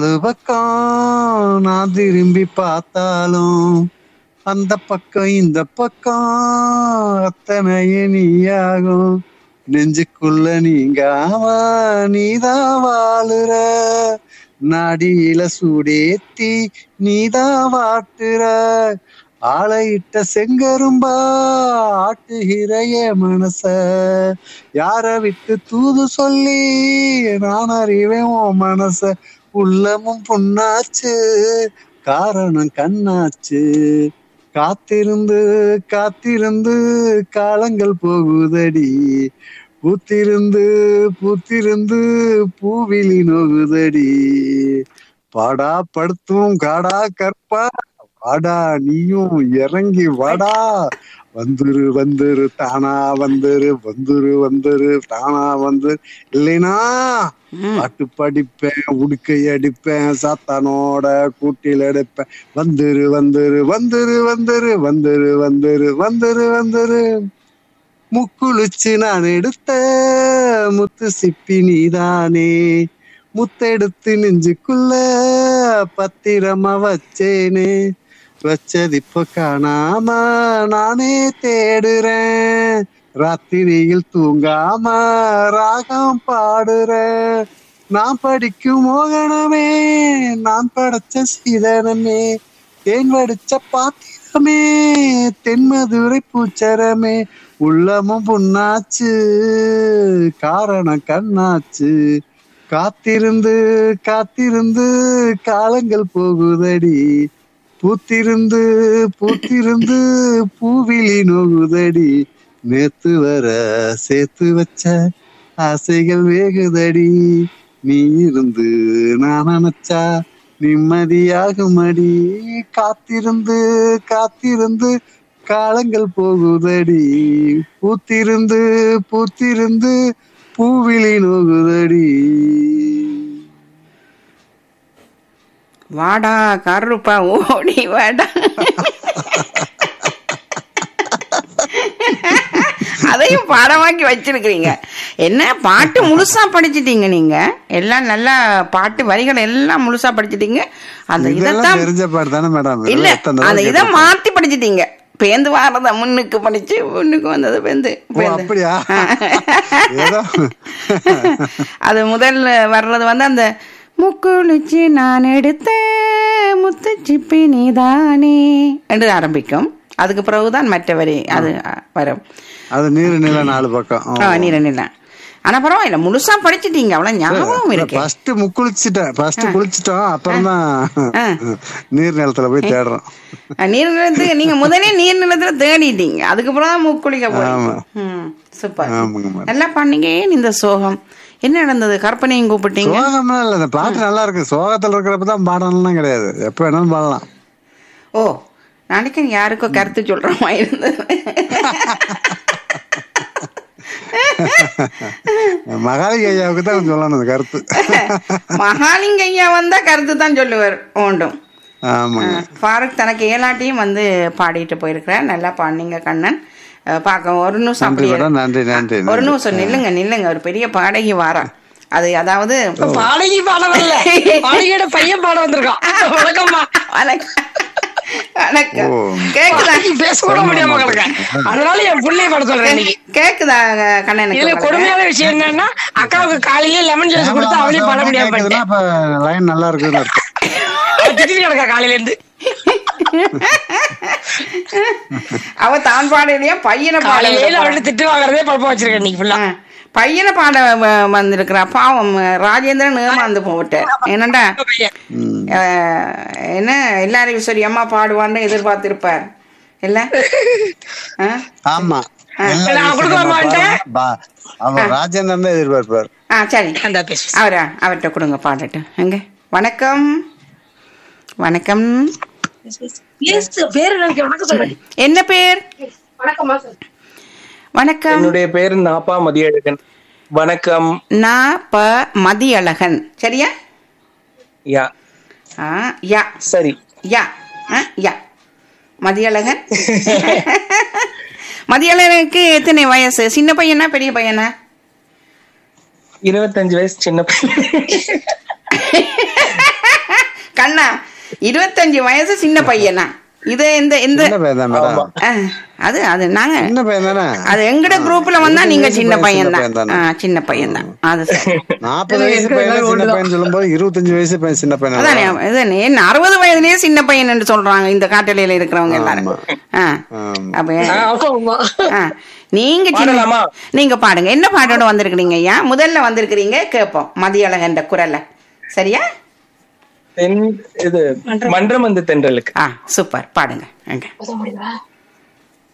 நாலு பக்கம் நான் திரும்பி பார்த்தாலும் அந்த பக்கம் இந்த பக்கம் அத்தனையே நீயாகும். நெஞ்சுக்குள்ள நீங்காம நீதான் வாழுற, நாடியில சூடேத்தி நீதான் வாட்டுற, ஆளையிட்ட செங்கரும்பா ஆட்டுகிற என் மனச யார விட்டு தூது சொல்லி நான் அறிவேன் உன் மனச. உள்ளமும் புண்ணாச்சு காரணம் கண்ணாச்சு, காத்திருந்து காத்திருந்து காலங்கள் போகுதடி, பூத்திருந்து பூத்திருந்து பூவிழி நோகுதடி, பாடா படுத்தும் காடா கற்பா வாடா நீயும் இறங்கி வாடா, வந்துரு வந்துரு தானா வந்துரு, வந்துரு வந்துரு தானா வந்துரு, இல்லைனா பாட்டு படிப்பேன் உடுக்கை அடிப்பேன் சாத்தானோட கூட்டில் எடுப்பேன், வந்துரு வந்துரு வந்துரு வந்துரு வந்துரு வந்துரு வந்துரு வந்துரு. முக்குளிச்சு நான் எடுத்த முத்து சிப்பி நீதானே, முத்தெடுத்து நெஞ்சுக்குள்ள பத்திரமா வச்சேனே, வச்சது இப்ப காணாம நானே தேடுறேன், ராத்திரியில் தூங்காம ராகம் பாடுறேன். நான் படிக்கும் மோகனமே நான் படைச்ச சீதனமே, தேன் வடிச்ச பாத்திரமே தென்மதுரை பூச்சரமே, உள்ளமும் புண்ணாச்சு காரணம் கண்ணாச்சு, காத்திருந்து காத்திருந்து காலங்கள் போகுதடி, பூத்திருந்து பூத்திருந்து பூவிழி நோகுதடி, நேத்து வர சேர்த்து வச்ச ஆசைகள் வேகுதடி, நீ இருந்து நான் நினைச்சா நிம்மதியாகுமடி, காத்திருந்து காத்திருந்து காலங்கள் போகுதடி, பூத்திருந்து பூத்திருந்து பூவிழி நோகுதடி. வாடா கருப்பா ஓடி வாடா. அதையும் பாடமாக்கி வச்சிருக்கிறீங்க. என்ன பாட்டு முழுசா படிச்சிட்டீங்க நீங்க, எல்லாம் நல்லா பாட்டு வரிகள் எல்லாம் முழுசா படிச்சிட்டீங்க. அந்த இதத்தான் இல்ல, அந்த இதை மாத்தி படிச்சிட்டீங்க. பேந்து வாரத முன்னுக்கு படிச்சு முன்னுக்கு வந்தது பேந்து அப்படியா? அது முதல்ல வர்றது வந்து அந்த முக்குளிச்சு நான் எடுத்த முத்து சிப்பி நீதானே என்று ஆரம்பிக்கும். அதுக்கு பிறகுதான் மற்ற வரி அது வரும். அது நீர் நில நாலு பக்கம் நீர நில. ஆனா பரவாயில்ல, முழுசா படிச்சுட்டீங்க, அவ்வளவு ஞாபகம் இருக்கு. ஃபர்ஸ்ட் முக்குளிச்சிட்டேன், ஃபர்ஸ்ட் குளிச்சிட்டோம், அப்புறம் தான் நீர் நிலத்துல போய் தேடுறோம். நீர் நிலத்துக்கு நீங்க முதலே நீர் நிலத்துல தேடிட்டீங்க, அதுக்கப்புறம் தான் முக்குளிக்க போறீங்க. சூப்பர், நல்லா பண்ணீங்க. இந்த சோகம் என்ன நடந்தது? கற்பனையும் கூப்பிட்டீங்க. சோகம்லாம் இல்ல, இந்த பாட்டு நல்லா இருக்கு. சோகத்துல இருக்கிறப்பதான் பாடலாம் கிடையாது, எப்ப வேணாலும் பாடலாம். ஓ, நாளைக்கு யாருக்கோ கருத்து சொல்ற மாதிரி இருந்தது. மகாலிங்க ஐயாவுக்கு தான் சொல்லணும் கருத்து. மகாலிங்க ஐயா வந்தா கருத்து தான் சொல்லுவார் ஒன்றும். ஃபாரூக் தனக்கு ஏலாட்டியும் வந்து பாடிட்டு போயிருக்கிறார். நல்லா பாடினீங்க கண்ணன். பார்க்க ஒரு நிமிஷம் அப்படியே ஒரு நிமிஷம் நில்லுங்க. ஒரு பெரிய பாடகி வாரா. அது அதாவது பாடகி பாட வரல, பாடகியோட பையன் பாட வந்திருக்கான். வணக்கம்மா. கேக்குதா கண்ணன்? கொடுமையான விஷயம் என்னன்னா, அக்காவுக்கு காலையில லெமன் ஜூஸ் கொடுத்து அவளையும் பாட முடியாம நல்லா இருக்கு காலையில இருந்து. அவ தான் பாடலையா பையனை பாடல திட்டு வாங்குறதே பழப்பம் வச்சிருக்கேன் இன்னைக்கு ஃபுல்லா. பையனை பாட வந்திருக்கிறா. பாவம் ராஜேந்திரன் ஏமாந்து போவிட்டேன். என்னண்டா என்ன எல்லாரையும் சரி அம்மா பாடுவான்னு எதிர்பார்த்திருப்பார் இல்ல? ஆமா, ராஜேந்திரன் தான் எதிர்பார்ப்பார். சரி, அவர்கிட்ட கொடுங்க பாடட்டும். எங்க வணக்கம் வணக்கம். என்ன பேர்? வணக்கம். என்னுடைய பேர் நாப்பா மதியழகன். வணக்கம். நாப்பா மதியழகன். சரியா? யா. யா சரி. யா யா மதியழகன். மதியழகனுக்கு எத்தனை வயசு? சின்ன பையனா பெரிய பையனா? 25 வயசு சின்ன பையன். கண்ணா 25 வயசு சின்ன பையனா? இது இந்த இந்த சின்ன பையன் தான் மேடம். அது அது நாங்க சின்ன பையன் தானே. அது எங்கட குரூப்ல வந்தா நீங்க சின்ன பையன் சின்ன தான். பையன் தானே. சின்ன பையன் தான். அது சரி. 40 வயசு பையன் சின்ன பையன் சொல்லும்போது 25 வயசு பையன் சின்ன பையன். அதானே இதுன்னு என்ன 60 வயதுலயே சின்ன பையன் என்று சொல்றாங்க இந்த காட்டலையில இருக்கிறவங்க எல்லாரும். அப்ப நீங்க சின்ன நீங்க பாடுங்க. என்ன பாட்டோட வந்திருக்கிறீங்க ஐயா? முதல்ல வந்திருக்கிறீங்க, கேட்போம். மதியழகன்ற குரல்ல. சரியா? இது மன்றம் வந்து தென்றலுக்கு. சூப்பர், பாடுங்க.